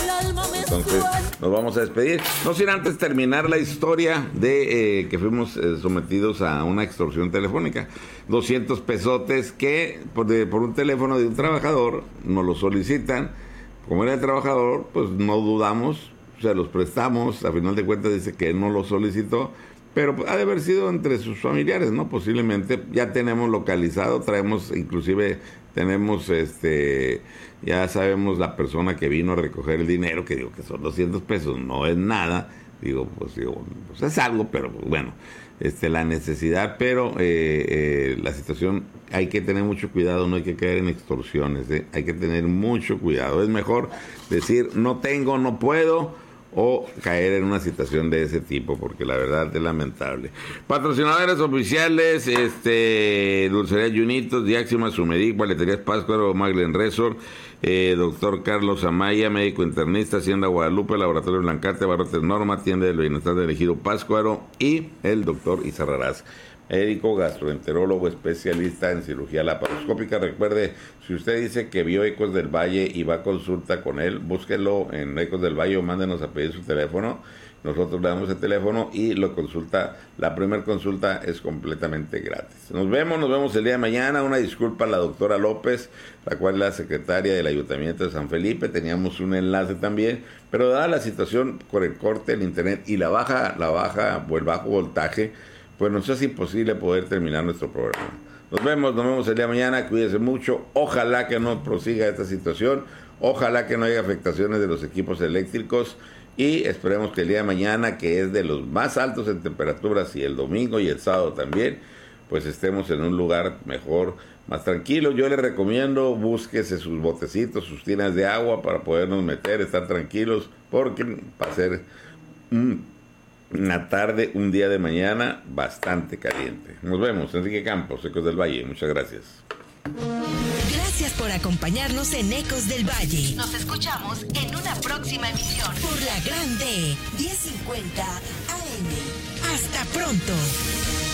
Entonces nos vamos a despedir, no sin antes terminar la historia de que fuimos sometidos a una extorsión telefónica. 200 pesotes que por un teléfono de un trabajador nos lo solicitan. Como era el trabajador, pues no dudamos, se los prestamos. A final de cuentas dice que no lo solicitó, pero ha de haber sido entre sus familiares, ¿no? Posiblemente. Ya tenemos localizado, traemos, inclusive tenemos ya sabemos la persona que vino a recoger el dinero, que digo que son 200 pesos, no es nada, pues es algo, pero bueno, la necesidad, pero la situación, hay que tener mucho cuidado, no hay que caer en extorsiones, hay que tener mucho cuidado. Es mejor decir no tengo, no puedo, o caer en una situación de ese tipo, porque la verdad es lamentable. Patrocinadores oficiales, Dulcería Junitos, Diáxima, Sumedic, Paleterías Pátzcuaro, Maglen Resort, Doctor Carlos Amaya, médico internista, Hacienda Guadalupe, Laboratorio Blancarte, Barrotes Norma, Tienda del Bienestar del Ejido Pátzcuaro, y el doctor Izarrarás, médico gastroenterólogo especialista en cirugía laparoscópica. Recuerde, si usted dice que vio Ecos del Valle y va a consulta con él, búsquelo en Ecos del Valle o mándenos a pedir su teléfono. Nosotros le damos el teléfono y lo consulta. La primera consulta es completamente gratis. Nos vemos el día de mañana. Una disculpa a la doctora López, la cual es la secretaria del Ayuntamiento de San Felipe. Teníamos un enlace también, pero dada la situación con el corte en internet y la baja o el bajo voltaje, pues nos es imposible poder terminar nuestro programa. Nos vemos el día de mañana, cuídense mucho, ojalá que no prosiga esta situación, ojalá que no haya afectaciones de los equipos eléctricos, y esperemos que el día de mañana, que es de los más altos en temperaturas, y el domingo y el sábado también, pues estemos en un lugar mejor, más tranquilo. Yo les recomiendo, búsquese sus botecitos, sus tinas de agua para podernos meter, estar tranquilos, porque va a ser una tarde, un día de mañana bastante caliente. Nos vemos, Enrique Campos, Ecos del Valle. Muchas gracias. Gracias por acompañarnos en Ecos del Valle. Nos escuchamos en una próxima emisión por la Grande 1050 AM. Hasta pronto.